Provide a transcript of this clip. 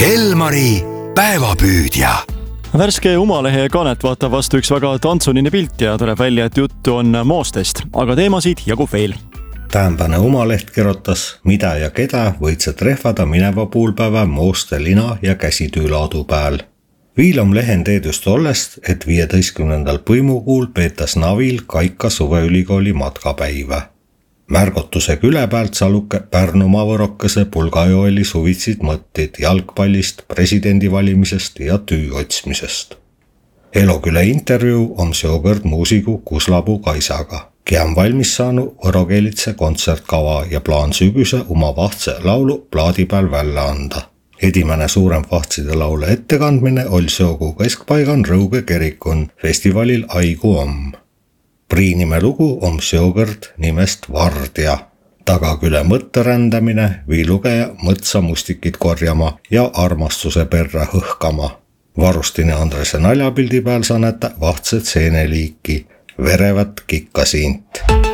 Elmari päevapüüdja. Värske Umalehe kaanet vaatab vastu üks väga tantsuline pilt ja tuleb välja, et juttu on moostest, aga teemasid jagub veel. Tämpäne Umaleht kirjutas, mida ja keda võid sa trehvada mineva puulpäeva mooste lina ja käsitöölaadu pääl. Viilom lehen teedust ollest, et 15. põimukuul peetas Navil Kaika suveülikooli matkapäiva. Märgotuse küle pealt saluke Pärnumaa võrokese Pulgajoeli suvitsid mõtted jalgpallist, presidendivalimisest ja töö otsmisest. Eloküle intervjuu on seokord muusiku Kuslapuu Kaisaga, kes on valmis saanud võrokeelitse kontsertkava ja plaan sügise oma vahtse laulu plaadi peal välja anda. Edimene suurem vahtside laule ettekandmine oli seogu keskpaigan Rõuge kerikun festivalil Aigu Omm. Priinime lugu on seokord nimest Vardja. Tagaküle mõtte rändamine vii lugeja mõtsa mustikid korjama ja armastuse perre hõhkama. Varustine Andrese naljapildi peal saneta vahtsed seeneliiki, verevat kikkasiint.